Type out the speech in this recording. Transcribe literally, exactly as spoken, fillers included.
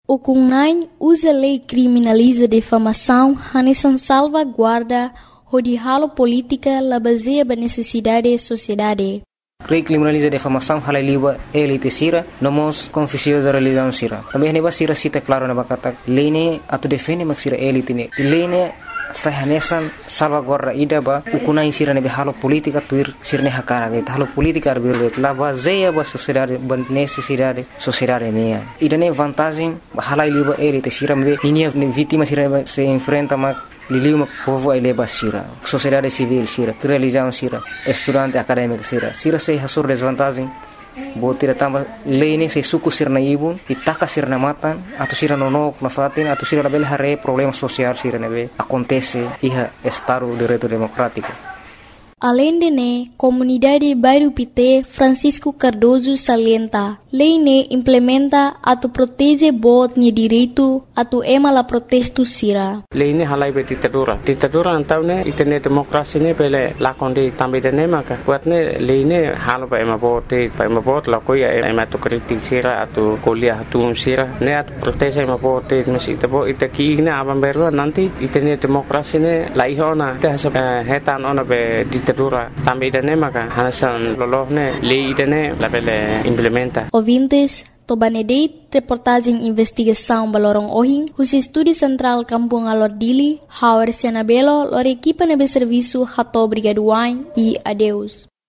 O C U N A I usa lei criminaliza difamação, hanesan salvaguarda, rodihalo política, la baseia ba necessidade sociedade. Lei criminaliza difamação, halai liba elite sira, nomos confissio da religião sira. Também neba sira cita claro na bakata, lei ne atu defende mak sira elite ne. Lei ne sa hanesan salvaguarda ida ba o C U N A I sira nebe halo política tuir sira ne hakara be halo política arbir la baseia ba sociedade ba necessidade sociedade ne. Ida ne vantagem halai liba elite sira me ninia vítima sira se enfrenta mak liliu mak povo ai leba sira, sociedade civil sira, religião sira, estudante acadêmico sira, sira sei hasur desvantagem, bo tira tamba lei ne sei suku sira na ibun, itaka sira na matan, atau sira nonok na fatin, atau sira label hare problema sosial sira nebe acontece iha estado direito democrático. Além de ne, comunidade bairro Pité Francisco Cardoso salienta, lei ne implementa atu protege bot ni direito atu ema la protesto sira. Lei ne halai be ditadura. Ditadura antau ne itene demokrasi ne pele lakon di tambe de ne maka. Buat ne lei ne halo ba ema bote, ba ema bot la koya ema tu kritik sira atu kuliah atu sira ne atu protege ema bote mesi tabo itaki ne abam berwa nanti itene demokrasi ne la ihona te hasa hetan ona be ditadura tambe de ne maka hanasan loloh ne lei de ne la pele implementa. Ouvintes, Tobanedeit, reportagem investigação Balorong Ohing, os estúdio central Kampung Alor Dili, Hauer Sianabelo, lor equipa nebe serviço Hato Brigaduain e adeus.